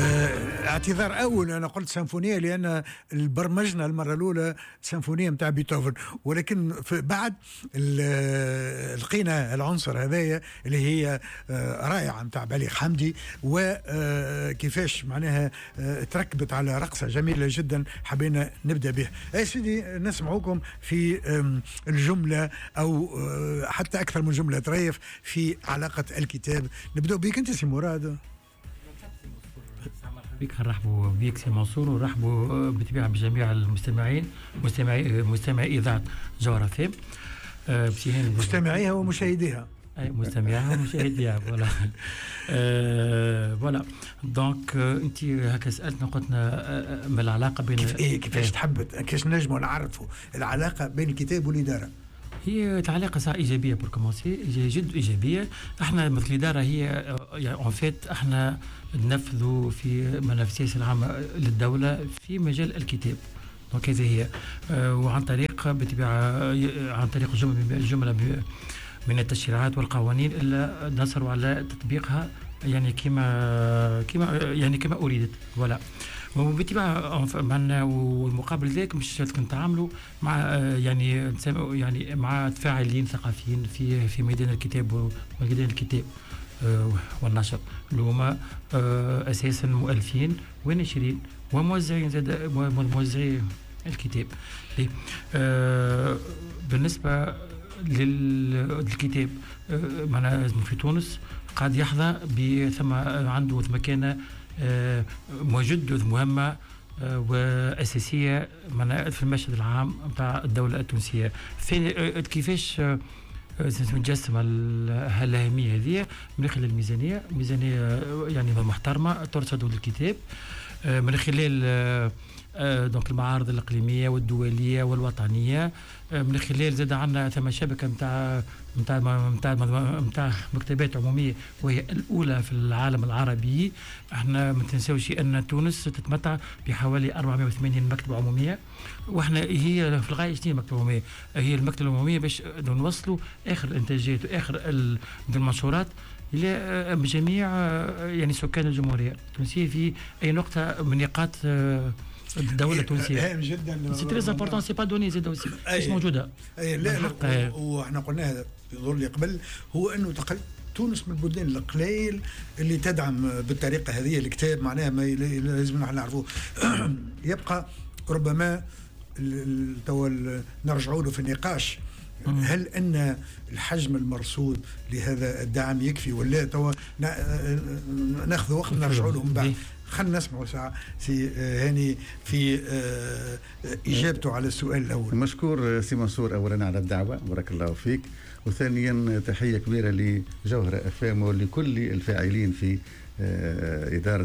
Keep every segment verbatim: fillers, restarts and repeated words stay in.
آه، اعتذار اول انا قلت سيمفونيه لان برمجنا المره الاولى سيمفونيه نتاع بيتهوفن، ولكن بعد لقينا العنصر هذايا اللي هي آه، رائعه نتاع بليغ حمدي، وكيفاش معناها آه، تركبت على رقصه جميله جدا حبينا نبدا بها. يا سيدي نسمعوكم في الجمله او آه، حتى اكثر من جمله تريف في علاقه الكتاب. نبدأ بك انت سي مراد. بك نرحبوا بك سي منصور، ونرحبوا بالطبيعه بجميع المستمعين مستمعي مستمعي اذاعه جوهر اف ام، مستمعيها ومشاهديها. اي مستمعيها ومشاهديها فوالا. فوالا دونك انت هكا سالتنا قلتنا ما العلاقه بين كيف ايه كيفاش تحب كيفاش نجموا نعرفوا العلاقه بين الكتاب والاداره؟ هي العلاقه صار ايجابيه بور كومونسي، جد ايجابيه. احنا مثل الاداره هي يعني اون فيت احنا ننفذوا في منافسات العامه للدوله في مجال الكتاب. دونك هذه هي أه وعن طريق بالطبيعه عن طريق جمله جمله من التشريعات والقوانين الا نصروا على تطبيقها يعني كما كما يعني كما اريدت. ولا وبالتبع معنا، والمقابل ذلك مش نتعاملوا مع يعني يعني مع فاعلين ثقافيين في في ميدان الكتاب وميدان الكتاب والنشر اللي هما اساسا مؤلفين وناشرين وموزعين زاد موزعي الكتاب. بالنسبه للكتاب معنا في تونس قد يحظى بثم عنده مكانه موجود مهمة وأساسية في المشهد العام نتاع الدولة التونسية. كيفاش متجسمة الأهمية هذه من خلال الميزانية، ميزانية يعني محترمة ترصد للكتاب من خلال دونك المعارض الإقليمية والدولية والوطنية، من خلال زاد عندنا ثم شبكة نتاع نتاع نتاع نتاع مكتبات عمومية وهي الأولى في العالم العربي. احنا ما تنساوش أن تونس تتمتع بحوالي أربعمائة وثمانين مكتبة عمومية، واحنا هي في الغاية شنو مكتبة عمومية؟ هي المكتبة العمومية باش نوصلوا آخر الإنتاجات وآخر المنشورات إلى جميع يعني سكان الجمهورية التونسية في أي نقطة من نقاط الدولة التونسية. هام جدا. سي تري امبورطون، سي با دوني زيد اوسي مش موجودة. اي لا, لا واحنا قلنا هذا يظهر لي قبل، هو انه تقل تونس من البلدان القليل اللي تدعم بالطريقة هذه الكتاب، معناها ما لازم نحن نعرفوه. يبقى ربما تو نرجعوا له في النقاش، هل ان الحجم المرصود لهذا الدعم يكفي ولا تو ناخذ وقت نرجعوا له من بعد؟ خلينا نسمعوا ساعة سي هاني في إجابته على السؤال الأول. مشكور سي منصور أولا على الدعوة، بارك الله فيك، وثانيا تحية كبيرة لجوهرة اف ام ولكل الفاعلين في إدارة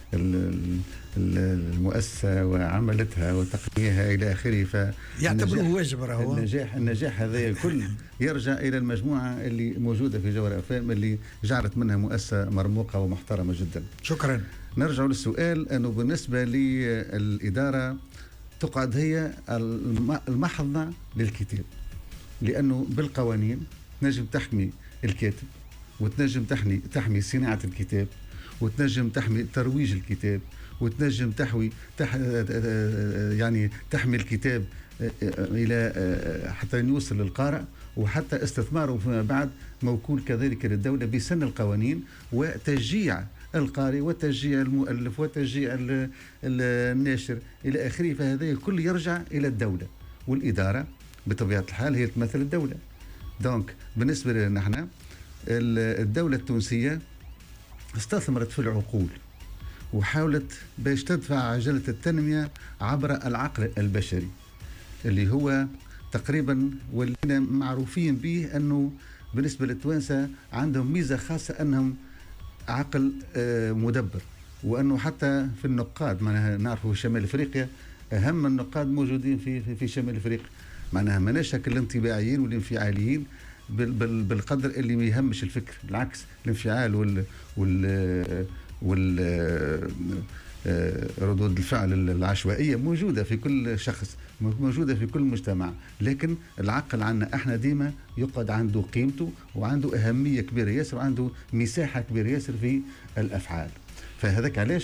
المؤسسة وعملتها وتقنيها إلى آخره. يعتبروه واجب راهو. النجاح النجاح هذا الكل يرجع إلى المجموعة اللي موجودة في جوهرة اف ام اللي جعلت منها مؤسسة مرموقة ومحترمة جدا. شكرا. نرجع للسؤال، أنه بالنسبة للإدارة تقعد هي المحضة للكتاب، لأنه بالقوانين تنجم تحمي الكاتب، وتنجم تحمي تحمي صناعة الكتاب، وتنجم تحمي ترويج الكتاب، وتنجم تحوي تح يعني تحمي الكتاب إلى حتى يوصل للقارئ، وحتى استثماره فيما بعد موكول كذلك للدولة بسن القوانين وتشجيع القارئ وتشجيع المؤلف وتشجيع الناشر إلى آخره. فهذا الكل يرجع إلى الدولة، والإدارة بطبيعة الحال هي تمثل الدولة. دونك بالنسبة لنا نحن الدولة التونسية استثمرت في العقول وحاولت باش تدفع عجلة التنمية عبر العقل البشري اللي هو تقريبا واللي معروفين به أنه بالنسبة للتوانسة عندهم ميزة خاصة أنهم عقل مدبر، وأنه حتى في النقاد معناها نعرفوا في شمال أفريقيا أهم النقاد موجودين في في, في شمال أفريقيا، معناها ماناش الانطباعيين والانفعاليين بالقدر اللي ما يهمش الفكر، بالعكس الانفعال وال وال وال ردود الفعل العشوائية موجودة في كل شخص، موجودة في كل مجتمع، لكن العقل عنا احنا ديما يقعد عنده قيمته وعنده أهمية كبيرة ياسر وعنده مساحة كبيرة ياسر في الأفعال. فهذاك علاش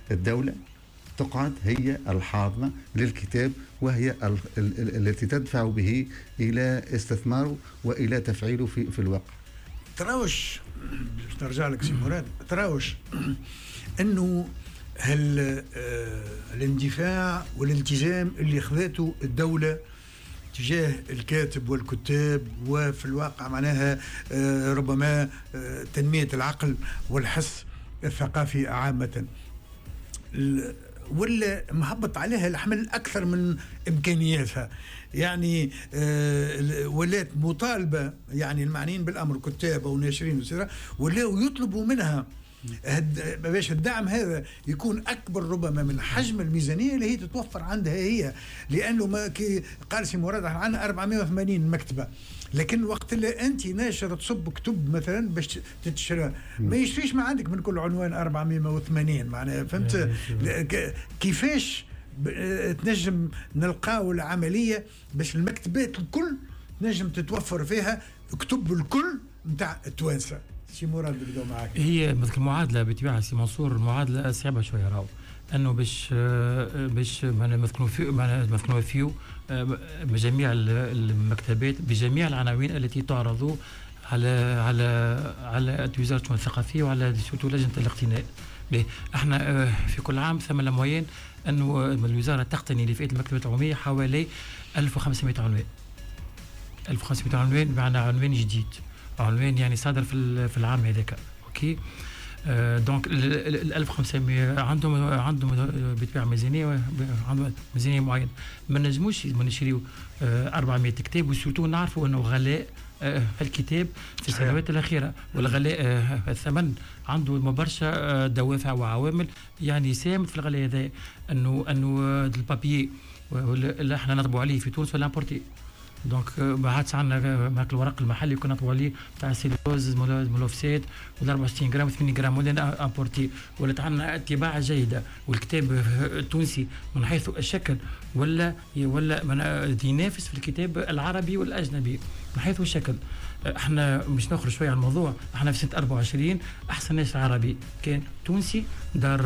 الدولة تقعد هي الحاضنة للكتاب، وهي ال ال التي تدفع به إلى استثماره وإلى تفعيله في, في الواقع. تراوش نرجع لك سي مراد، تراوش أنه هل آه الاندفاع والالتزام اللي خذته الدولة تجاه الكاتب والكتاب، وفي الواقع معناها آه ربما آه تنمية العقل والحس الثقافي عامة، ولا مهبط عليها الحمل أكثر من إمكانياتها؟ يعني آه ولات مطالبة يعني المعنيين بالأمر كتاب أو ناشرين وسيرة ولاو يطلبوا منها باش الدعم هذا يكون أكبر ربما من حجم الميزانية اللي هي تتوفر عندها هي، لأنه ما كي قال سي مراد عندنا أربعمائة وثمانين مكتبة، لكن وقت اللي أنت ناشر تصب كتب مثلا باش تتشرى ما يشفيش ما عندك من كل عنوان أربعمائة وثمانين معناها، فهمت كيفاش تنجم نلقاو العملية باش المكتبات الكل نجم تتوفر فيها كتب الكل متاع التوانسة؟ سي مراد بدو معاك. هي مثل المعادله بطبيعه سي منصور، المعادله صعبه شويه راهو، انه باش باش معنا نذكروا فيه معنا نذكروا فيه بجميع المكتبات بجميع العناوين التي تعرض على على على وزاره الشؤون الثقافيه وعلى سورتو لجنه الاقتناء. احنا في كل عام ثم لموين انه الوزاره تقتني لفئه المكتبات العموميه حوالي ألف وخمسمائة عنوان. ألف وخمسمائة عنوان بمعنى عنوان جديد، عنوان يعني صادر في في العام هذاك. اوكي آه دونك ال ألف وخمسمائة عندهم عندهم بطبيعه ميزانيه، عندهم ميزانيه معينه، ما نجموش نشريو آه أربعمائة كتاب، وسورتو نعرفوا انه غلاء آه الكتاب في السنوات الاخيره، والغلاء آه الثمن عنده برشا آه دوافع وعوامل يعني ساهمت في الغلاء هذا، انه انه البابيي اللي احنا نطبعوا عليه في تونس ولا امبورتي، دونك ما عادش عندنا هاك الورق المحلي كنا نطبعوا عليه تاع السيلوز مولوفسيت ولا أربعة وستين جرام ثمانين جرام ولا امبورتي، ولات عندنا طباعه جيده، والكتاب التونسي من حيث الشكل ولا ولا ينافس في الكتاب العربي والاجنبي من حيث الشكل. احنا مش نخرج شويه عن الموضوع، احنا في سنه أربعة وعشرين احسن ناشر عربي كان تونسي دار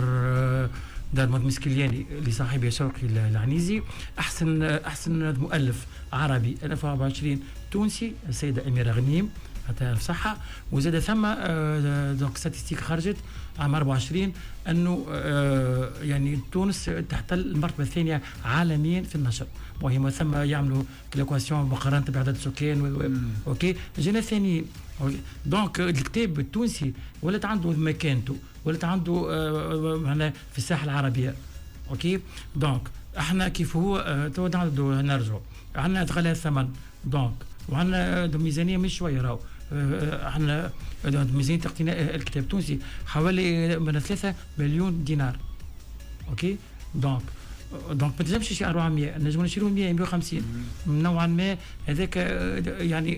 دار مسكلياني لصاحبه شوقي العنيزي، احسن احسن مؤلف عربي ألفين وأربعة وعشرين تونسي السيده اميره غنيم حتى صحه، وزاد ثم آه دونك ستاتستيك خرجت عام أربعة وعشرين انه آه يعني تونس تحتل المرتبه الثانيه عالميا في النشر، وهي ثم يعملوا كالكواسيون مقارنه بعدد السكان. اوكي جينا ثاني دونك الكتاب التونسي ولات عنده مكانته، ولات عنده آه معنا في الساحه العربيه. اوكي دونك احنا كيف هو تو نعاودوا نرجعوا عندنا غلاء الثمن، دونك وعندنا ميزانيه مش شويه راهو، احنا ميزانيه اقتناء الكتاب التونسي حوالي من ثلاثة مليون دينار. اوكي دونك دونك ما تنجمش شي أربعمائة، نجموا نشريو مائة مائة وخمسين نوعا ما، هذاك يعني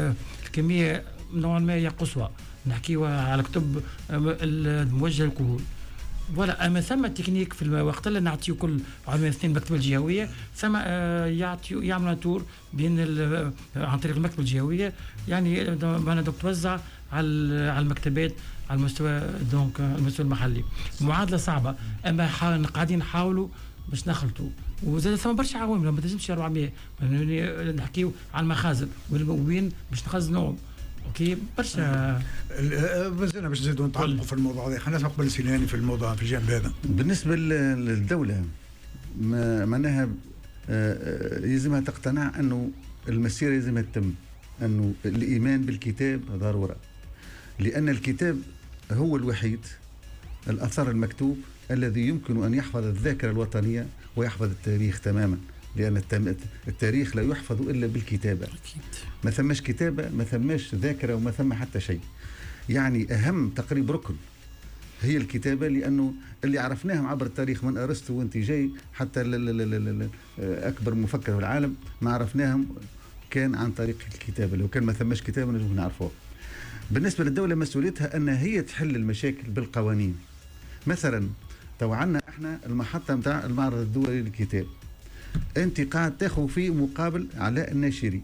الكميه نوعا ما هي قصوى، نحكيو على كتب الموجه للكهول ولا. اما ثم تكنيك في الوقت اللي نعطيو كل عنوان اثنين مكتبه الجهويه، ثم يعطيو يعملوا تور بين عن طريق المكتبه الجهويه، يعني معنا توزع على على المكتبات على المستوى دونك المستوى المحلي. معادله صعبه، اما قاعدين نحاولوا باش نخلطوا، وزاد ثم برشا عوامل ما تنجمش أربعمائة نحكيو على المخازن وين باش نخزنوهم. اوكي برشا مازلنا باش نزيدوا نتعمقوا في الموضوع هذا، خلينا نسمع قبل سيلاني في الموضوع في الجانب هذا. بالنسبه للدوله معناها يلزمها تقتنع انه المسيره لازم تتم، انه الايمان بالكتاب ضروره، لان الكتاب هو الوحيد الاثر المكتوب الذي يمكن ان يحفظ الذاكره الوطنيه ويحفظ التاريخ تماما، لأن التاريخ لا يحفظ إلا بالكتابة. أكيد. ما ثماش كتابة ما ثماش ذاكرة وما ثم حتى شيء. يعني أهم تقريب ركن هي الكتابة، لأنه اللي عرفناهم عبر التاريخ من أرسطو وانت جاي حتى أكبر مفكر في العالم ما عرفناهم كان عن طريق الكتابة. لو كان ما ثماش كتابة نجم نعرفوه. بالنسبة للدولة مسؤوليتها أن هي تحل المشاكل بالقوانين. مثلا تو عنا احنا المحطة متاع المعرض الدولي للكتاب، انت قاعد تاخذ فيه مقابل علاء الناشري.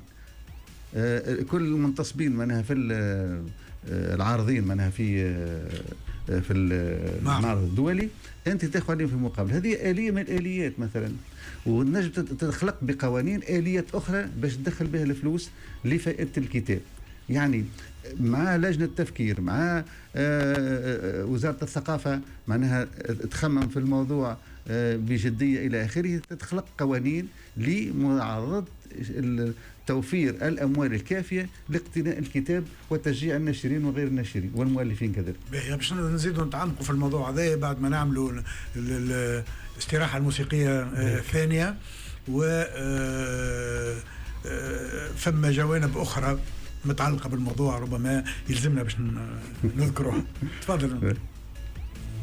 آه كل المنتصبين منها في العارضين منها في في المعرض الدولي انت تاخذ عليهم في مقابل. هذه آلية من الآليات مثلا، والنجم تخلق بقوانين آليات أخرى باش تدخل بها الفلوس لفائدة الكتاب. يعني مع لجنة تفكير، مع وزارة الثقافة معناها تخمم في الموضوع بجدية إلى آخره، تخلق قوانين لمعارضة توفير الأموال الكافية لاقتناء الكتاب وتشجيع الناشرين وغير الناشرين والمؤلفين كذلك. باش نزيدوا نتعمقوا في الموضوع هذا بعد ما نعملوا الاستراحة الموسيقية الثانية، و فما جوانب أخرى متعلقة بالموضوع ربما يلزمنا باش نذكروها. تفضل.